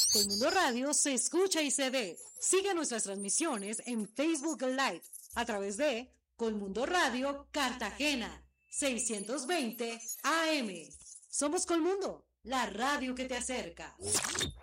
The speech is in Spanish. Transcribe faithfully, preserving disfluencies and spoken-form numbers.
Colmundo Radio se escucha y se ve. Sigue nuestras transmisiones en Facebook Live a través de Colmundo Radio Cartagena seiscientos veinte A M. Somos Colmundo, la radio que te acerca.